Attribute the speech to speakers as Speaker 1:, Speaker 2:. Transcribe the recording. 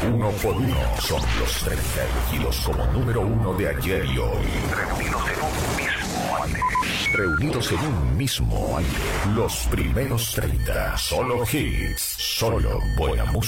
Speaker 1: Uno por uno son los 30 elegidos como número uno de ayer y hoy. Reunidos en un mismo aire. Los primeros 30. Solo hits. Solo buena música.